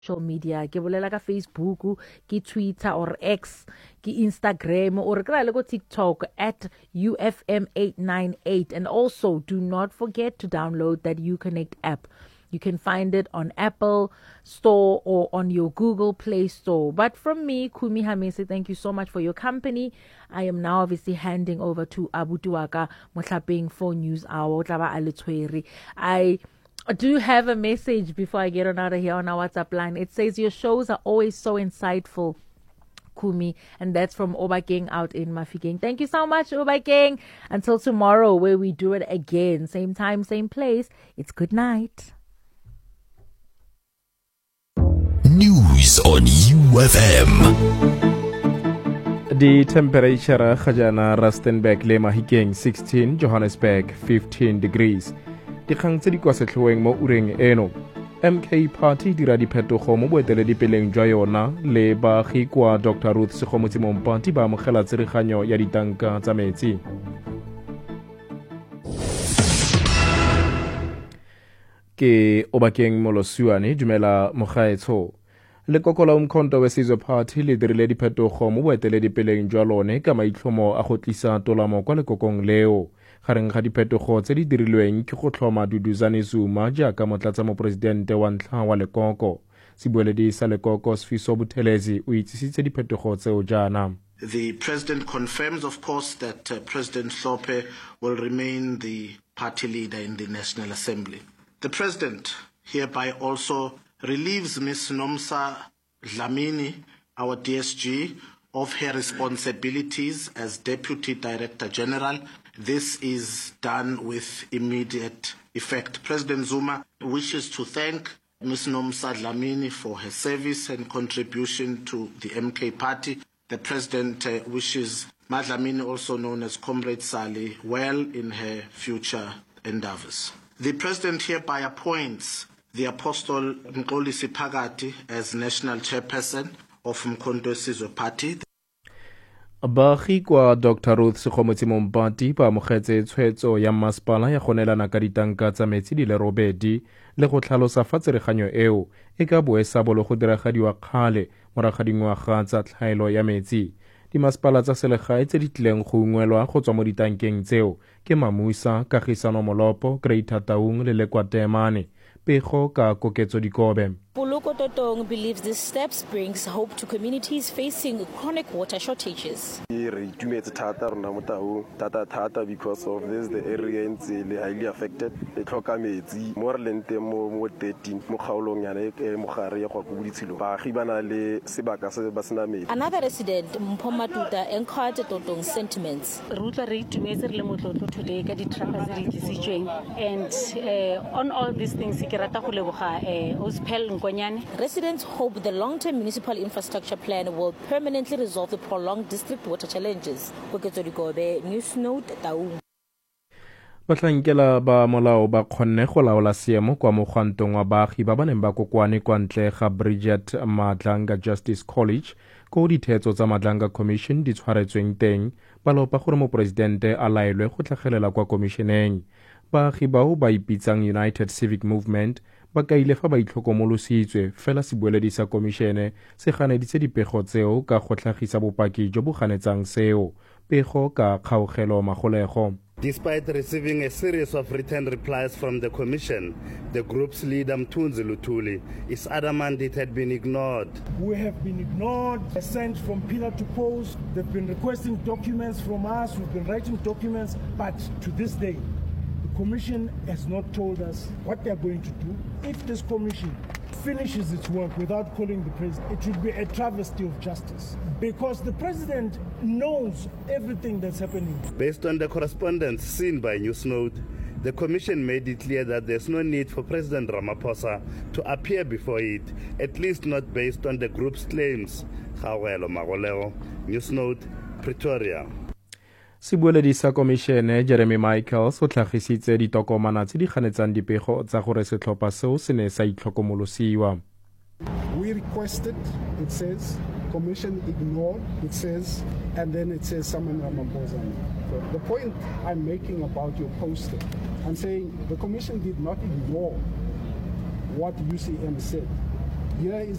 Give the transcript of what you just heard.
social media ke bolela ka Facebook, ke Twitter or X, ke Instagram or ke le go TikTok at UFM898. And also do not forget to download that Uconnect app. You can find it on Apple Store or on your Google Play Store. But from me, Kumi Hamese, thank you so much for your company. I am now obviously handing over to Abutuaka Motlapeng for News Hour. I do have a message before I get on out of here on our WhatsApp line. It says, your shows are always so insightful, Kumi, and that's from Obakeng out in Mafikeng. Thank you so much, Obakeng. Until tomorrow, where we do it again, same time, same place. It's good night. News on UFM. The temperature Khajana Rustenburg le Mahikeng 16, Johannesburg 15 degrees. Dikgang tse di kwa setlhoeng mo ureng eno. MK Party dira diphetogo mo boeteledipeleng jwa yona le baagi kwa Dr. Ruth Sekgomosi Mompati ba amogela tsereganyo ya ditanka tsa metsi. Ke Obakeng Molosiwane dumela mogaetsho. Lekoko la Umkhonto weSizwe Party le dirile diphetogo mo boeteledipeleng jwa lone ka maitlhomo a go tlisa tolamo kwa lekokong leo. Gareng ga diphetogo tse di dirilweng ke go tlhoma Duduzane Zuma jaaka motlatsa moporesidente wa ntlha wa lekoko. Sebueledi sa lekoko Sifiso Buthelezi o itsisitse diphetogo tseo jaana. The president confirms, of course, that President Hlophe will remain the party leader in the National Assembly. The president hereby also relieves Ms. Nomsa Dlamini, our DSG, of her responsibilities as Deputy Director General. This is done with immediate effect. President Zuma wishes to thank Ms. Nomsa Dlamini for her service and contribution to the MK Party. The President wishes Madlamini, also known as Comrade Sali, well in her future endeavors. The President hereby appoints the Apostle Mxolisi Phakathi as National Chairperson of Umkhonto weSizwe Party. Baagi kwa Dr. Ruth Sekgomosi Mompati ba amogetse tshwetso ya masepala ya go neelana ka ditanka tsa metsi di le robedi le go tlhalosa fa tsereganyo eo e ka bo e sa bolo go diragadiwa kgale morago ga dingwaga tsa tlhaelo ya metsi. Dimasepala tsa selegae tse di tlileng go ungwelwa go tswa mo ditankeng tseo ke Mamusa, Kagisano Molopo, Greater Taung le Lekwatemane. Pego ka Koketso Dikobe. Poloko Totong believes this steps brings hope to communities facing chronic water shortages. Because of this, the area is highly affected. More than 13 Another resident, Mpomatuta, encouraged Totong's sentiments. And on all these things, residents hope the long-term municipal infrastructure plan will permanently resolve the prolonged district water challenges. News Note, Taung. Batlhankela ba molao ba kgonne go laola seemo kwa mogwantong wa baagi ba ba neng ba kokwane kwa ntle ga Bridget Madlanga Justice College ko dithetso tsa Madlanga Commission di tshwaretsweng teng ba lopa gore moporesidente a laelwe go tlhagelela kwa komisheneng. Baagi bao ba ipitsang United Civic Movement ba kaile fa ba itlhokomolositswe fela sebueledi sa komishene se ganeditse dipego tseo ka go tlhagisa bopaki jo bo ganetsang seo. Pego ka kgaogelo magolego. Despite receiving a series of written replies from the Commission, the group's leader Mthunzi Luthuli is adamant it had been ignored. We have been ignored, sent from pillar to post. They've been requesting documents from us, we've been writing documents, but to this day, the Commission has not told us what they're going to do. If this Commission finishes its work without calling the President, it would be a travesty of justice, because the President knows everything that's happening. Based on the correspondence seen by Newsnote, the Commission made it clear that there's no need for President Ramaphosa to appear before it, at least not based on the group's claims. Khawelo Magoleo, Newsnote, Pretoria. Sebueledi sa komishene Jeremy Michaels o tlhagisitse ditokomana tse di ganetsang dipego tsa gore setlhopha seo se ne sa itlhokomolosiwa. We requested, it says, Commission ignored, it says, and then it says Saman Ramaphosa. So the point I'm making about your poster, I'm saying the Commission did not ignore what UCM said. Here is